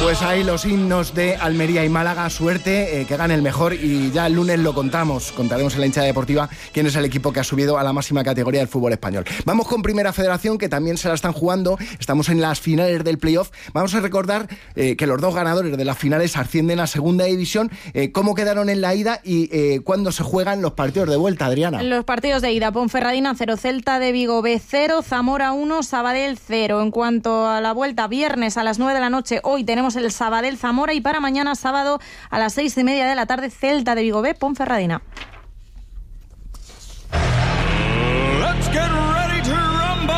Pues ahí los himnos de Almería y Málaga, suerte, que gane el mejor, y ya el lunes lo contaremos en la hinchada deportiva quién es el equipo que ha subido a la máxima categoría del fútbol español. Vamos con Primera Federación, que también se la están jugando, estamos en las finales del playoff. Vamos a recordar que los dos ganadores de las finales ascienden a Segunda División. ¿Cómo quedaron en la ida y cuándo se juegan los partidos de vuelta, Adriana? Los partidos de ida: Ponferradina 0, Celta de Vigo B 0, Zamora 1, Sabadell 0. En cuanto a la vuelta, viernes a las 9 de la noche, hoy tenemos el Sabadell-Zamora, y para mañana sábado a las 6:30 de la tarde, Celta de Vigo B, Ponferradina. Let's get ready to rumble.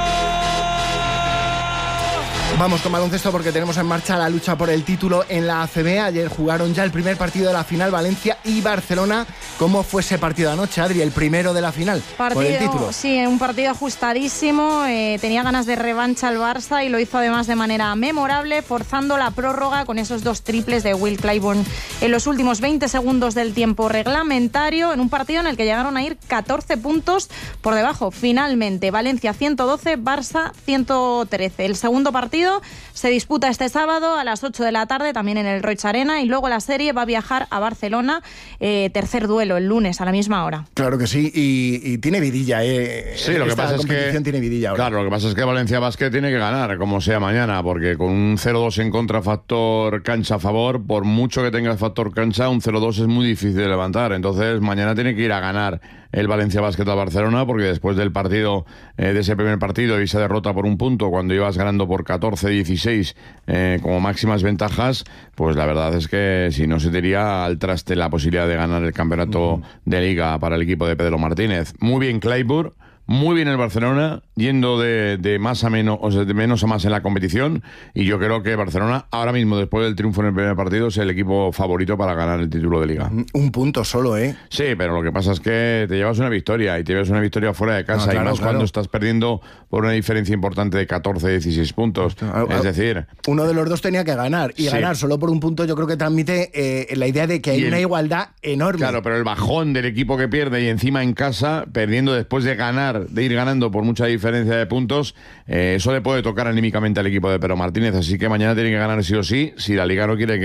Vamos con baloncesto porque tenemos en marcha la lucha por el título en la ACB. Ayer jugaron ya el primer partido de la final, Valencia y Barcelona. ¿Cómo fue ese partido anoche, Adri? El primero de la final por el título. Sí, un partido ajustadísimo. Tenía ganas de revancha el Barça y lo hizo además de manera memorable, forzando la prórroga con esos dos triples de Will Clyburn en los últimos 20 segundos del tiempo reglamentario, en un partido en el que llegaron a ir 14 puntos por debajo. Finalmente, Valencia 112, Barça 113. El segundo partido se disputa este sábado a las 8 de la tarde, también en el Roig Arena, y luego la serie va a viajar a Barcelona. Tercer duelo el lunes a la misma hora. Claro que sí, y tiene vidilla, Sí, lo que pasa es que tiene vidilla ahora. Claro, lo que pasa es que Valencia Basket tiene que ganar, como sea mañana, porque con un 0-2 en contra, factor cancha a favor, por mucho que tenga el factor cancha, un 0-2 es muy difícil de levantar. Entonces mañana tiene que ir a ganar el Valencia Basket a Barcelona, porque después del partido, de ese primer partido y esa derrota por un punto, cuando ibas ganando por 14-16 como máximas ventajas, pues la verdad es que si no, se te iría al traste la posibilidad de ganar el campeonato de Liga para el equipo de Pedro Martínez. Muy bien Clyburn, muy bien el Barcelona, yendo de más a menos, o sea, de menos a más en la competición, y yo creo que Barcelona ahora mismo, después del triunfo en el primer partido, es el equipo favorito para ganar el título de Liga. Un punto solo, ¿eh? Sí, pero lo que pasa es que te llevas una victoria, y te llevas una victoria fuera de casa, claro, y más cuando estás perdiendo por una diferencia importante de 14-16 puntos. Es decir, uno de los dos tenía que ganar, y ganar solo por un punto yo creo que transmite la idea de que hay una igualdad enorme. Claro, pero el bajón del equipo que pierde y encima en casa, perdiendo después de ganar, de ir ganando por mucha diferencia de puntos, eso le puede tocar anímicamente al equipo de Pedro Martínez. Así que mañana tiene que ganar sí o sí, si la Liga no quiere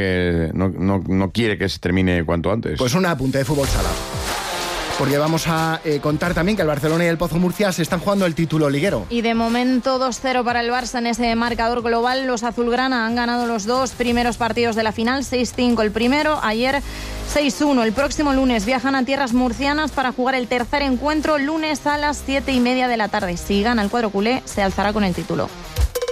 que se termine cuanto antes. Pues un apunte de fútbol sala, porque vamos a contar también que el Barcelona y el Pozo Murcia se están jugando el título liguero. Y de momento 2-0 para el Barça en ese marcador global. Los azulgrana han ganado los dos primeros partidos de la final, 6-5 el primero, ayer 6-1. El próximo lunes viajan a tierras murcianas para jugar el tercer encuentro, lunes a las 7:30 de la tarde. Si gana el cuadro culé, se alzará con el título.